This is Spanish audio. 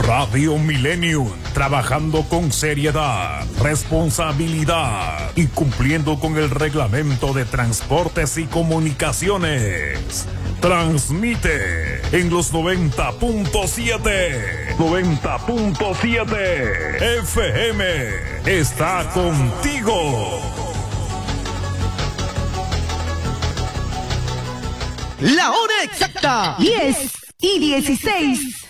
Radio Millennium, trabajando con seriedad, responsabilidad y cumpliendo con el reglamento de transportes y comunicaciones. Transmite en los 90.7. 90.7 FM. Está contigo. La hora exacta. 10:16.